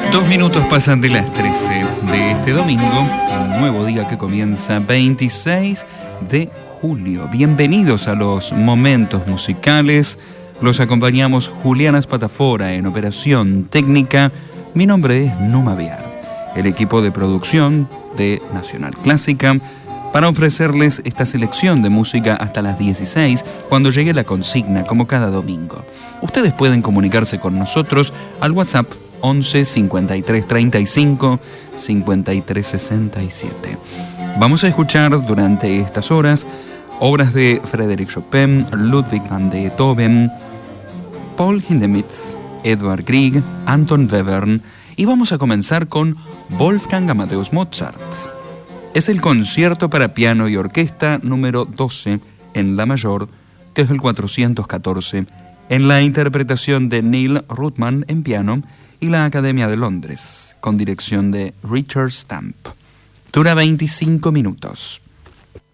2 minutos pasan de las 13 de este domingo, un nuevo día que comienza 26 de julio. Bienvenidos a los momentos musicales. Los acompañamos Juliana Spatafora en operación técnica. Mi nombre es Numa Viar, el equipo de producción de Nacional Clásica, para ofrecerles esta selección de música hasta las 16, cuando llegue la consigna, como cada domingo. Ustedes pueden comunicarse con nosotros al WhatsApp 11 53 35 53 67. Vamos a escuchar durante estas horas obras de Frédéric Chopin, Ludwig van Beethoven, Paul Hindemith, Edvard Grieg, Anton Webern, y vamos a comenzar con Wolfgang Amadeus Mozart. Es el concierto para piano y orquesta número 12 en la mayor, que es el 414, en la interpretación de Neil Ruthman en piano y la Academia de Londres, con dirección de Richard Stamp. Dura 25 minutos.